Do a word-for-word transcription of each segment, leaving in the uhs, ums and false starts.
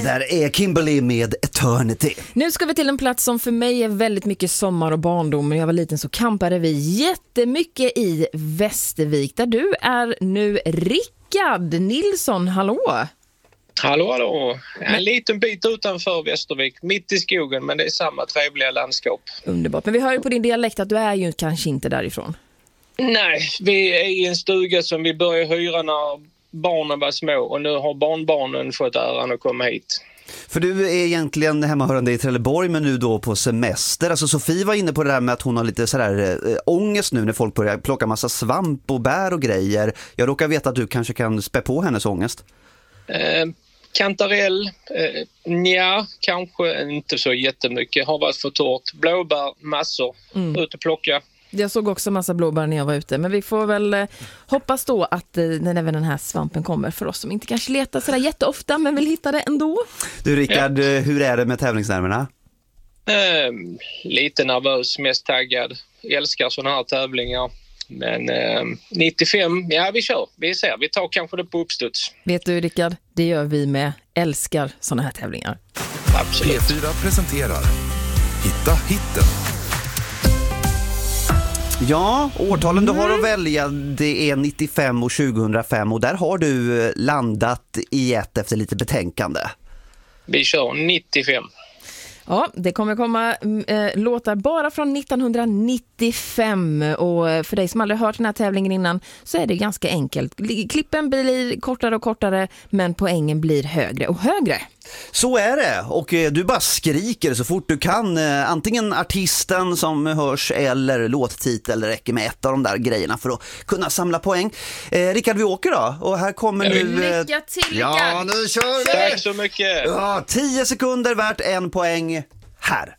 där är Kimberly med Eternity. Nu ska vi till en plats som för mig är väldigt mycket sommar och barndom. När jag var liten så kampade vi jättemycket i Västervik. Där du är nu Rickard Nilsson, hallå? Hallå, hallå. En liten bit utanför Västervik, mitt i skogen, men det är samma trevliga landskap. Underbart, men vi hör ju på din dialekt att du är ju kanske inte därifrån. Nej, vi är i en stuga som vi började hyra när barnen var små och nu har barnbarnen fått äran att komma hit. För du är egentligen hemmahörande i Trelleborg men nu då på semester. Alltså Sofie var inne på det där med att hon har lite sådär äh, ångest nu när folk börjar plocka massa svamp och bär och grejer. Jag råkar veta att du kanske kan spä på hennes ångest. Eh, kantarell, eh, nja, kanske inte så jättemycket. Har varit för torrt. Blåbär, massor. Mm. Ut och plocka. Jag såg också massa blåbär när jag var ute. Men vi får väl eh, hoppas då att eh, när även den här svampen kommer för oss som inte kanske letar sådär jätteofta men vill hitta det ändå. Du Rickard, ja. Hur är det med tävlingsnärmerna? Eh, lite nervös, mest taggad. Älskar sådana här tävlingar. Men eh, nittiofem, ja vi kör. Vi ser, vi tar kanske det på uppstuds. Vet du Rickard, det gör vi med. Älskar sådana här tävlingar. Absolut. P fyra presenterar Hitta hitten. Ja, årtalen du har att välja det är nittiofem och tjugohundrafem och där har du landat i ett efter lite betänkande. Vi kör nittiofem. Ja, det kommer komma äh, låtar bara från nittonhundranittiofem och för dig som aldrig hört den här tävlingen innan så är det ganska enkelt. Klippen blir kortare och kortare men poängen blir högre och högre. Så är det och eh, du bara skriker så fort du kan. Eh, antingen artisten som hörs eller låttitel räcker med ett av de där grejerna för att kunna samla poäng. Eh, Rickard, vi åker då och här kommer nu... Eh, Lycka till Rickard! Ja, nu kör vi! Tack så mycket! Ja, tio sekunder värt en poäng här.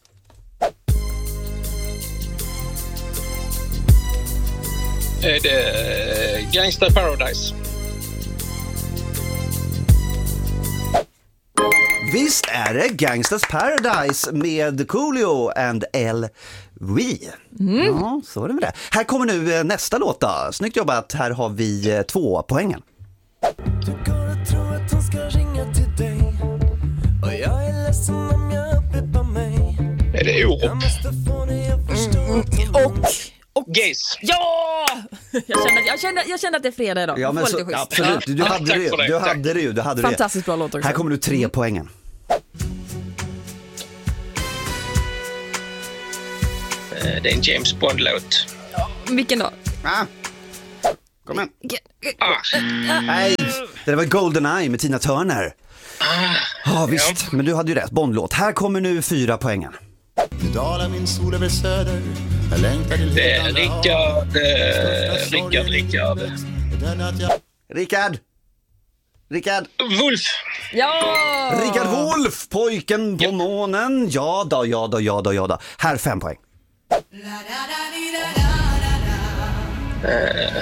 Är det Gangsta Paradise? Visst är det Gangsters Paradise med Coolio and L V. Mm. Ja, så är det med det. Här kommer nu nästa låt då. Snyggt jobbat, här har vi två poängen. Du går och tror att hon ska ringa till dig och jag är ledsen om jag upprepar mig. Är det Orup? Mm. Och... Och Gaze. Ja! Jag kände, jag, kände, jag kände att det är fredag idag. Ja, men så, absolut. Du, du hade det ju. Du hade det ju. Du hade Fantastiskt det. Bra låt också. Här kommer du tre mm. poängen. Det är en James Bond-låt. Ja, vilken då? Ah. Kom igen. Ah. Nej, det var GoldenEye med Tina Turner. Ja, ah, visst. Ja. Men du hade ju rätt. Bond-låt. Här kommer nu fyra poängen. Nu dalar min sol över söder. Jag längtar till det är Rickard, eh, Rickard, Rickard. Rickard. Rickard. Wolf. Ja! Rickard Wolf, pojken på ja. månen. Ja då, ja då, ja då, ja då. Här fem poäng. Eh.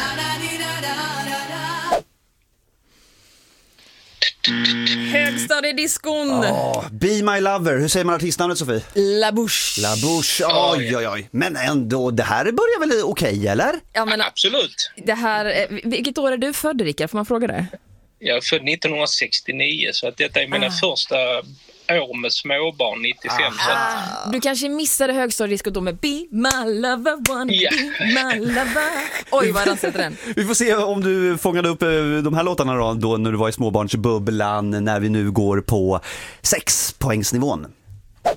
Högstadiediskon. Oh, Be My Lover. Hur säger man artistnamnet, Sofie? La Bouche. La Bouche. Oj, oj, oj. Men ändå, det här börjar väl okej, okay, eller? Ja, men absolut. Det här, vilket år är du född, Rickard? Får man fråga det? Jag är född nittonhundrasextionio, så att detta är mina ah. första år med småbarn, nittiofem. Ah. Så att... Du kanske missade högstadiediskot då med Be My Lover, wanna yeah. be my lover. Oj, vad dansade den. Vi får se om du fångade upp de här låtarna då, då när du var i småbarnsbubblan, när vi nu går på sexpoängsnivån. Uh,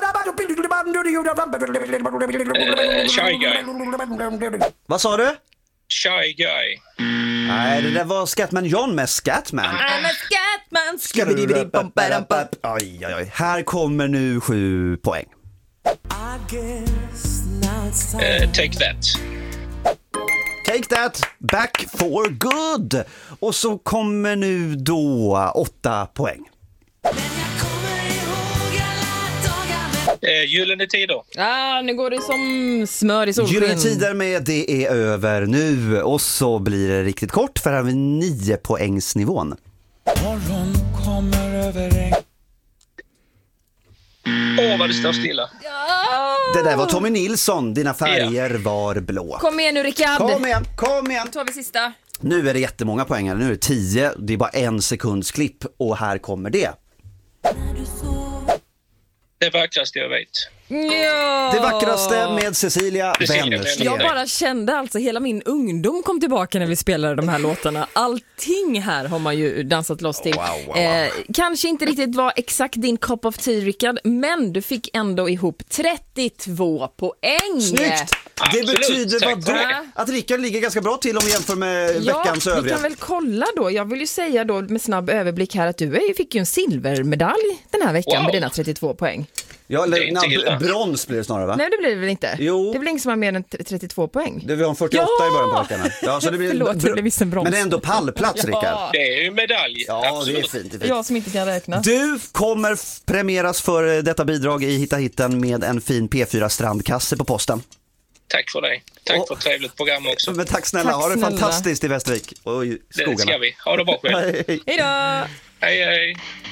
Shy Guy. Vad sa du? Shy Guy. Nej, det där var Scatman John med Scatman. I'm a Scatman. Oj, oj, oj. Här kommer nu sju poäng. Uh, take that. Take that, back for good. Och så kommer nu då åtta poäng. Eh, gyllene tider. Ja, ah, nu går det som smör i solsken. Gyllene tider med det är över nu. Och så blir det riktigt kort för här har vi nio poängsnivån. Morgon kommer över en... Åh, oh, vad det står stilla. Ja. Det där var Tommy Nilsson. Dina färger yeah. var blå. Kom igen nu, Rickard. Kom igen, kom igen. Då tar vi sista. Nu är det jättemånga poäng. Nu är det tio. Det är bara en sekunds klipp. Och här kommer det. Det vackraste jag vet. Ja. Det vackraste med Cecilia Wennersten. Jag bara kände alltså hela min ungdom kom tillbaka när vi spelade de här låtarna. Allting här har man ju dansat loss till. Wow, wow, wow. Eh, kanske inte riktigt var exakt din cup of tea, Rickard, men du fick ändå ihop trettiotvå poäng. Snyggt! Det Absolut, betyder tack vad för då? det. Att Rickard ligger ganska bra till om vi jämför med Ja, veckans vi övriga. kan väl kolla då. Jag vill ju säga då med snabb överblick här att du är- fick ju en silvermedalj den här veckan Wow. med dina trettiotvå poäng. Ja, Det är eller, inte na, illa. brons blir det snarare, va? Nej, det blir det väl inte? Jo. Det blir ingen som har mer än trettiotvå poäng. Det, vi har en fyrtioåtta Ja! i början på veckan. Ja, så det blir, Förlåt, det br- blev visst en brons. Men det är ändå pallplats, Rickard. Ja. Det är ju medalj. Ja, det är Absolut. fint. Det är fint. Jag som inte kan räkna. Du kommer f- premieras för detta bidrag i Hitta hitten med en fin P fyra strandkasse på posten. Tack för det. Tack Och- för ett trevligt program också. Men tack snälla, Tack ha det snälla. fantastiskt i Västervik och i Det skogarna. ska vi. Ha det bra själv. Hej. Hej då! Hej, hej.